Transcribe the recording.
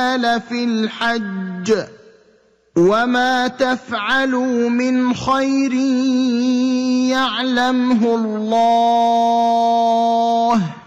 في الحج وما تفعلوا من خير يعلمه الله